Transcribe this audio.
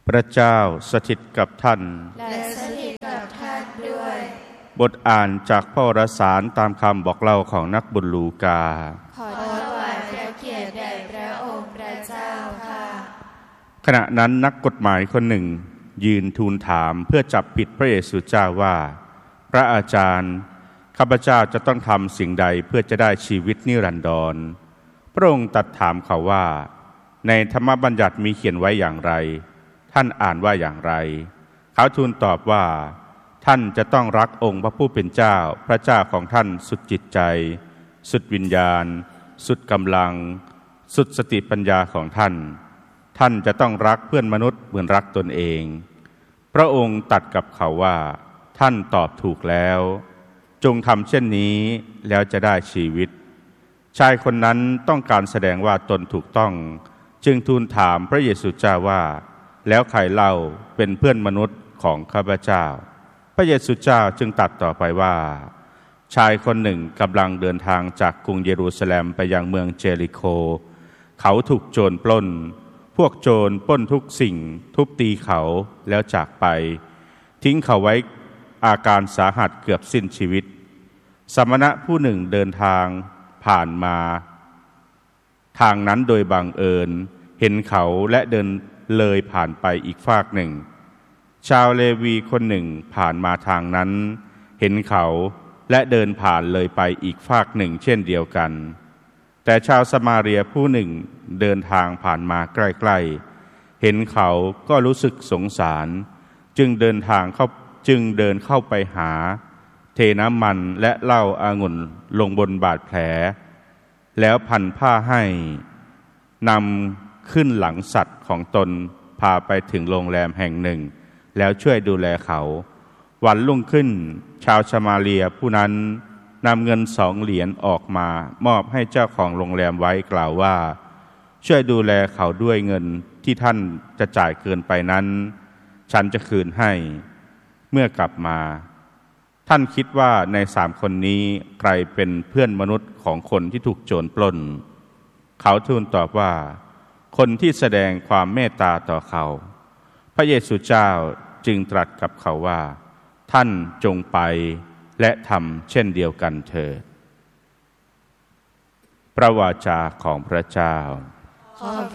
พระเจ้าสถิตกับท่านและสถิตกับท่านด้วยบทอ่านจากพระวารสารตามคำบอกเล่าของนักบุญลูกาขอถวายพระเกียรติแด่พระองค์พระเจ้าค่ะขณะนั้นนักกฎหมายคนหนึ่งยืนทูลถามเพื่อจับผิดพระเยซูเจ้าว่าพระอาจารย์ข้าพเจ้าจะต้องทำสิ่งใดเพื่อจะได้ชีวิตนิรันดรพระองค์ตรัสถามเขาว่าในธรรมบัญญัติมีเขียนไว้อย่างไรท่านอ่านว่าอย่างไรเขาทูลตอบว่าท่านจะต้องรักองค์พระผู้เป็นเจ้าพระเจ้าของท่านสุดจิตใจสุดวิญญาณสุดกำลังสุดสติปัญญาของท่านท่านจะต้องรักเพื่อนมนุษย์เหมือนรักตนเองพระองค์ตรัสกับเขาว่าท่านตอบถูกแล้วจงทำเช่นนี้แล้วจะได้ชีวิตชายคนนั้นต้องการแสดงว่าตนถูกต้องจึงทูลถามพระเยซูเจ้าว่าแล้วใครเล่าเป็นเพื่อนมนุษย์ของข้าพเจ้าพระเยซูเจ้าจึงตรัสต่อไปว่าชายคนหนึ่งกำลังเดินทางจากกรุงเยรูซาเล็มไปยังเมืองเจริโคเขาถูกโจรปล้นพวกโจรปล้นทุกสิ่งทุบตีเขาแล้วจากไปทิ้งเขาไว้อาการสาหัสเกือบสิ้นชีวิตสมณะผู้หนึ่งเดินทางผ่านมาทางนั้นโดยบังเอิญเห็นเขาและเดินเลยผ่านไปอีกฟากหนึ่งชาวเลวีคนหนึ่งผ่านมาทางนั้นเห็นเขาและเดินผ่านเลยไปอีกฟากหนึ่งเช่นเดียวกันแต่ชาวสมาเรียผู้หนึ่งเดินทางผ่านมาใกล้ๆเห็นเขาก็รู้สึกสงสารจึงเดินเข้าไปหาเทน้ำมันและเหล้าองุ่นลงบนบาดแผลแล้วพันผ้าให้นำขึ้นหลังสัตว์ของตนพาไปถึงโรงแรมแห่งหนึ่งแล้วช่วยดูแลเขาวันรุ่งขึ้นชาวสมาเรียผู้นั้นนำเงิน2 เหรียญออกมามอบให้เจ้าของโรงแรมไว้กล่าวว่าช่วยดูแลเขาด้วยเงินที่ท่านจะจ่ายเกินไปนั้นฉันจะคืนให้เมื่อกลับมาท่านคิดว่าใน3 คนนี้ใครเป็นเพื่อนมนุษย์ของคนที่ถูกโจรปล้นเขาทูลตอบว่าคนที่แสดงความเมตตาต่อเขาพระเยซูเจ้าจึงตรัสกับเขาว่าท่านจงไปและทำเช่นเดียวกันเถิดพระวาจาของพระเจ้าขอ